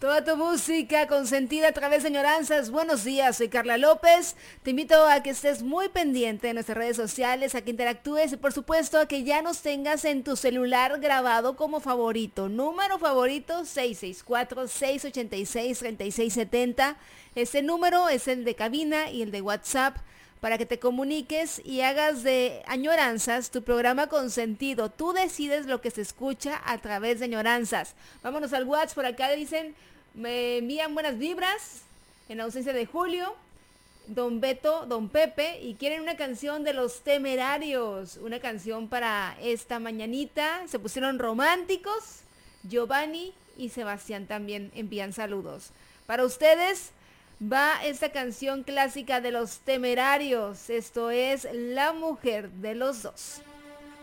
Toda tu música consentida a través de Añoranzas. Buenos días, soy Carla López. Te invito a que estés muy pendiente de nuestras redes sociales, a que interactúes y por supuesto a que ya nos tengas en tu celular grabado como favorito. Número favorito 664-686-3670. Este número es el de cabina y el de WhatsApp para que te comuniques y hagas de Añoranzas tu programa consentido. Tú decides lo que se escucha a través de Añoranzas. Vámonos al WhatsApp, por acá dicen, me envían buenas vibras en ausencia de Julio, Don Beto, Don Pepe, y quieren una canción de Los Temerarios, una canción para esta mañanita. Se pusieron románticos. Giovanni y Sebastián también envían saludos. Para ustedes va esta canción clásica de Los Temerarios. Esto es La Mujer de los Dos.